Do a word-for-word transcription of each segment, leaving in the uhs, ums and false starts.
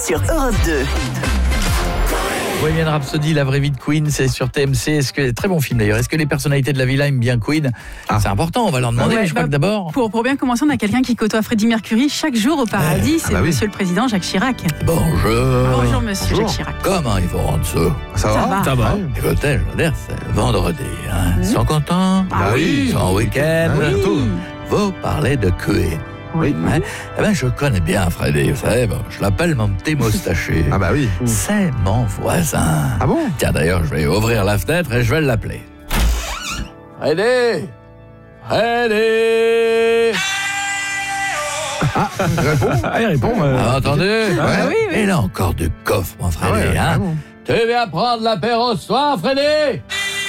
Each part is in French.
sur Europe deux. Bohemian Rhapsody, la vraie vie de Queen, c'est sur T M C. Est-ce que très bon film d'ailleurs. Est-ce que les personnalités de la villa aiment bien Queen? ah. C'est important, on va leur demander. Ouais, mais je bah, crois que d'abord. Pour, pour bien commencer, on a quelqu'un qui côtoie Freddie Mercury chaque jour au paradis. Eh, c'est ah bah Monsieur oui. le Président Jacques Chirac. Bonjour. Bonjour Monsieur Bonjour. Jacques Chirac. Comment ils vont en dessous? Ça, ça va. Ça va. Écoutez, je veux dire, c'est vendredi. Hein. Ils sont contents? Ah oui. Ils sont en week-end. Oui. Tout. Vous parlez de Queen. Oui. Ouais. Eh ben, je connais bien Freddy, vous savez, bon, je l'appelle mon petit moustachu. Ah bah oui. C'est mon voisin. Ah bon? Tiens, d'ailleurs, je vais ouvrir la fenêtre et je vais l'appeler. Freddy! Freddy! Ah, il répond. Ah, il répond. Euh... Ah, entendu? Ouais. Ah, oui, oui. Il a encore du coffre, mon Freddy. Ah ouais, hein? Tu viens prendre l'apéro ce soir, Freddy?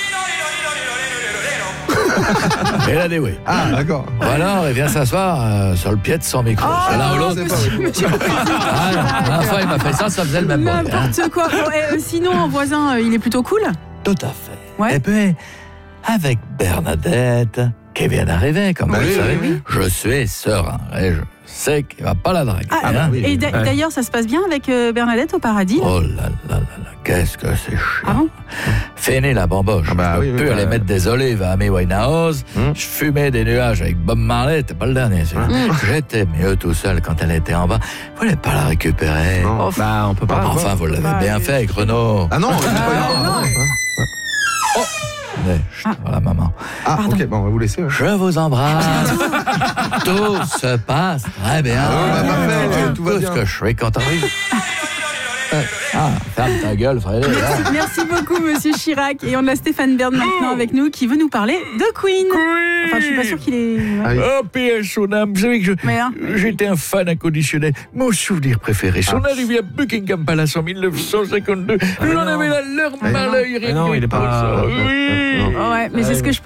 Et il a dit oui. Ah, d'accord. Ou alors, il vient s'asseoir euh, sur le pied de son micro. Oh, c'est l'un ou l'autre. Ah, enfin, il m'a fait ça, ça faisait le même bruit. N'importe hein. quoi. Bon, et, euh, sinon, en voisin, euh, il est plutôt cool? Tout à fait. Ouais. Et puis, avec Bernadette, qui vient d'arriver, comme bah vous oui, le savez, oui, oui. je suis serein. Et je sais qu'il ne va pas la draguer. Ah, hein. oui, et d'a- ouais. d'ailleurs, ça se passe bien avec euh, Bernadette au paradis? Oh là là là là, qu'est-ce que c'est chiant. Ah bon? Fini la bamboche. Ah bah je oui, peux oui, plus bah, aller mettre des olives à Amy Winehouse. Hum. Je fumais des nuages avec Bob Marley. T'es pas le dernier. Hum. J'étais mieux tout seul quand elle était en bas. Vous voulez pas la récupérer? Non. Bah, on peut pas. Enfin, enfin vous l'avez bah, bien fait avec Renaud. Ah non, c'est pas ah, non. Oh. Allez, chut, voilà maman. Ah, Pardon. ok, bon, on va vous laisser. Ouais. Je vous embrasse. Tout se passe très bien. Ah, bah, parfait, tout, tout va tout bien. ce que je suis quand t'arrives. Ah, ferme ta gueule, Frédéric. Merci, merci beaucoup, Monsieur Chirac. Et on a Stéphane Bern maintenant avec nous qui veut nous parler de Queen. Queen. Enfin, je suis pas sûre qu'il est. Ouais. Ah oui. Oh, P S son âme. Vous savez que je, Mais, hein. j'étais un fan inconditionnel. Mon souvenir préféré, son Ah. arrivée à Buckingham Palace en dix-neuf cent cinquantödeux. Ah, J'en non. avais la larme Ah, à l'œil. non, il est pas. Oui. Ouais, mais c'est ce que je